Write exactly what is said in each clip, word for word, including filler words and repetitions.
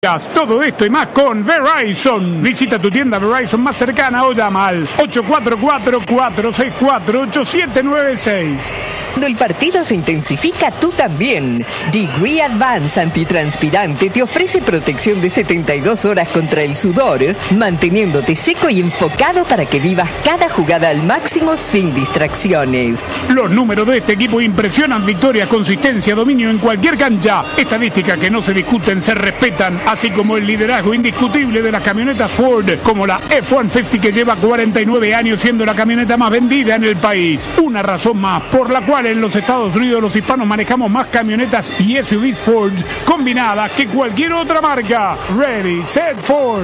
Todo esto y más con Verizon. Visita tu tienda Verizon más cercana o llama al ocho cuatro cuatro, cuatro seis cuatro, ocho siete nueve seis. Cuando el partido se intensifica, tú también. Degree Advance Antitranspirante te ofrece protección de setenta y dos horas contra el sudor, manteniéndote seco y enfocado para que vivas cada jugada al máximo sin distracciones. Los números de este equipo impresionan: victoria, consistencia, dominio en cualquier cancha. Estadísticas que no se discuten, se respetan, así como el liderazgo indiscutible de las camionetas Ford, como la F ciento cincuenta que lleva cuarenta y nueve años siendo la camioneta más vendida en el país. Una razón más por la cual en los Estados Unidos los hispanos manejamos más camionetas y S U Vs Ford combinadas que cualquier otra marca. Ready, set, Ford.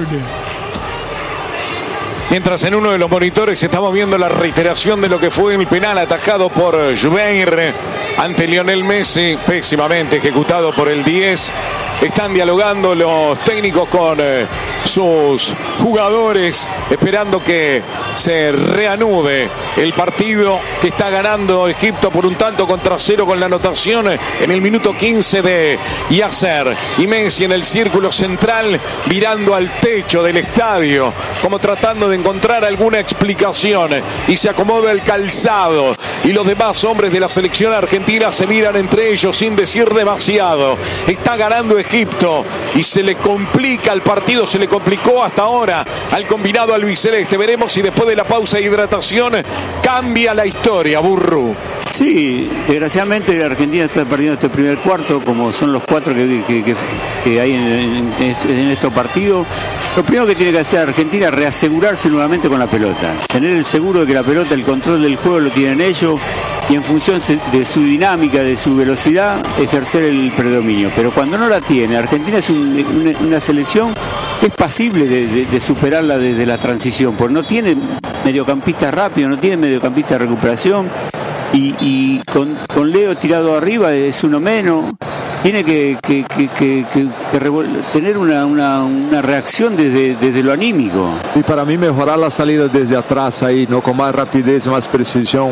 Mientras en uno de los monitores estamos viendo la reiteración de lo que fue el penal atajado por Juvenir ante Lionel Messi, pésimamente ejecutado por el diez. Están dialogando los técnicos con eh, sus jugadores, esperando que se reanude el partido que está ganando Egipto por un tanto contra cero con la anotación en el minuto quince de Yasser. Y Messi en el círculo central mirando al techo del estadio, como tratando de encontrar alguna explicación, y se acomoda el calzado y los demás hombres de la selección argentina se miran entre ellos sin decir demasiado. Está ganando Egipto y se le complica el partido, se le complicó hasta ahora al combinado albiceleste. Veremos si después de la pausa de hidratación cambia la historia, Burru. Sí, desgraciadamente Argentina está perdiendo este primer cuarto, como son los cuatro que, que, que, que hay en, en, en estos partidos. Lo primero que tiene que hacer Argentina es reasegurarse nuevamente con la pelota, tener el seguro de que la pelota, el control del juego lo tienen ellos, y en función de su dinámica, de su velocidad, ejercer el predominio. Pero cuando no la tiene, Argentina es un, una, una selección que es pasible de, de, de superarla desde la transición, porque no tiene mediocampistas rápidos, no tiene mediocampistas de recuperación, y, y con, con Leo tirado arriba es uno menos. Tiene que, que, que, que, que, que revol- tener una, una, una reacción desde, desde lo anímico. Y para mí mejorar la salida desde atrás ahí, ¿no? Con más rapidez, más precisión.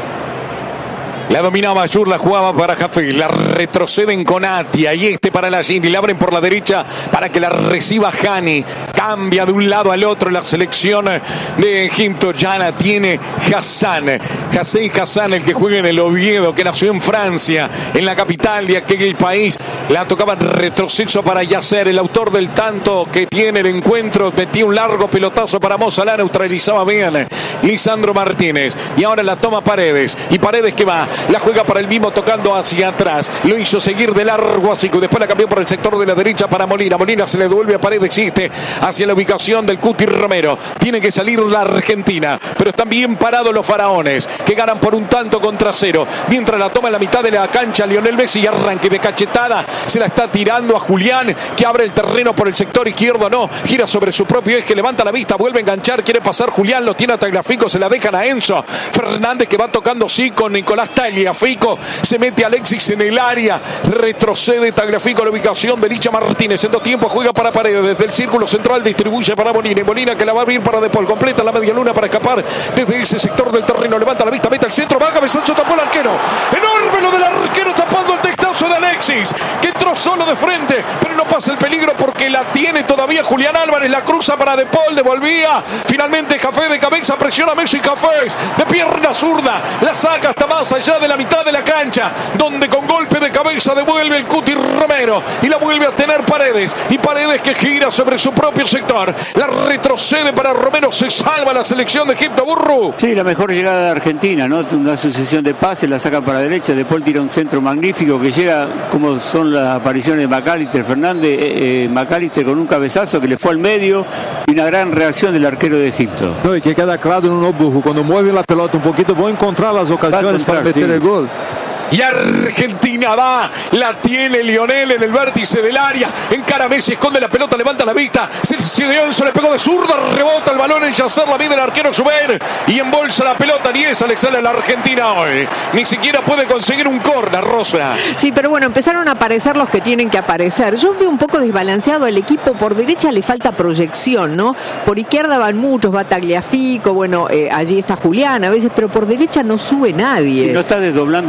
La dominaba Ayur, la jugaba para Jafé, la retroceden con Atia y este para la Gini, la abren por la derecha para que la reciba Hani. Cambia de un lado al otro la selección de Egipto. Ya la tiene Hassan. Hassan Hassan, el que juega en el Oviedo, que nació en Francia, en la capital de aquel país. La tocaba en retroceso para Yasser, el autor del tanto que tiene el encuentro. Metía un largo pelotazo para Mo Salah, neutralizaba bien Lisandro Martínez. Y ahora la toma Paredes. Y Paredes que va, la juega para el mismo tocando hacia atrás. Lo hizo seguir de largo a Zico. Después la cambió por el sector de la derecha para Molina. Molina se le devuelve a Paredes. Existe hacia la ubicación del Cuti Romero. Tiene que salir la Argentina, pero están bien parados los faraones, que ganan por un tanto contra cero. Mientras la toma en la mitad de la cancha Lionel Messi, y arranque de cachetada se la está tirando a Julián, que abre el terreno por el sector izquierdo. No, gira sobre su propio eje, levanta la vista, vuelve a enganchar, quiere pasar Julián, lo tiene a Tagliafico, se la dejan a Enzo Fernández, que va tocando sí con Nicolás Tagliafico. Se mete Alexis en el área, retrocede Tagliafico a la ubicación de Licha Martínez. En dos tiempos juega para Paredes, desde el círculo central distribuye para Molina. Molina que la va a abrir para De Paul, completa la media luna para escapar desde ese sector del terreno. Levanta la vista, mete al centro, va, cabezazo, tapó el arquero. Enorme lo del arquero tapando el testazo de Alexis, que entró solo de frente, pero no pasa el peligro porque la tiene todavía Julián Álvarez. La cruza para De Paul, devolvía finalmente Jafé de cabeza, presiona a Messi. Jafé de pierna zurda, la saca hasta más allá de la mitad de la cancha, donde con golpe de cabeza devuelve el Cuti Romero y la vuelve a tener Paredes. Y Paredes que gira sobre su propio sector, la retrocede para Romero. Se salva la selección de Egipto, Burru. Sí, la mejor llegada de Argentina, ¿no? Una sucesión de pases, la saca para la derecha, De Paul tira un centro magnífico que llega, como son las apariciones de McAllister Fernández, eh, eh, McAllister con un cabezazo que le fue al medio, y una gran reacción del arquero de Egipto. No, y que queda claro, no, Burru, cuando mueve la pelota un poquito, voy a encontrar las ocasiones para meter sí. el gol. Y Argentina va, la tiene Lionel en el vértice del área, encara Messi, esconde la pelota, levanta la vista, se dio Enzo, le pegó de zurda, rebota el balón en Yasser, la mide el arquero Juber y embolsa la pelota. Ni esa le sale a la Argentina hoy, ni siquiera puede conseguir un córner, Rosa. Sí, pero bueno, empezaron a aparecer los que tienen que aparecer. Yo veo un poco desbalanceado el equipo. Por derecha le falta proyección, ¿no? Por izquierda van muchos, va Tagliafico, bueno, eh, allí está Julián a veces, pero por derecha no sube nadie. Sí, no está desdoblando Molina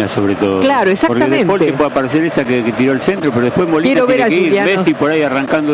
Molina sobre todo. Claro, exactamente. Porque después puede aparecer esta que, que tiró el centro, pero después Molina Quiero ver tiene a que ir, Giuliano. Messi por ahí arrancando